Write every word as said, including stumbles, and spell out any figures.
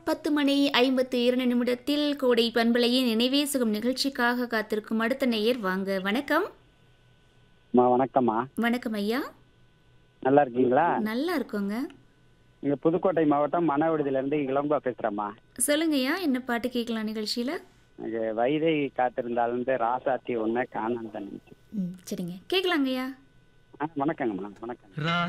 பத்து மணி ஐம்பத்து இரண்டு நிமிடத்தில் கோடை பண்பலையின் நினைவே சுகம் நிகழ்ச்சிக்காக காத்திருக்கும் அடுத்த நேயர் வாங்க. வணக்கம். அம்மா வணக்கம்மா. வணக்கம் ஐயா. நல்லா இருக்கீங்களா? நல்லா இருக்கோங்க. இங்க புதுக்கோட்டை மாவட்டம் மணவெடுதியிலிருந்து இளங்கோ பேசுறேம்மா. சொல்லுங்கய்யா, என்ன பாட்டு கேட்கலாம் நிகழ்ச்சியில? இங்க வைதை காத்திருந்தாலும் ராசாத்தி ஒன்ன காணாம தண்ணி. ம் சரிங்க, கேட்கலாங்கய்யா. வணக்கங்கம்மா. வணக்கம்.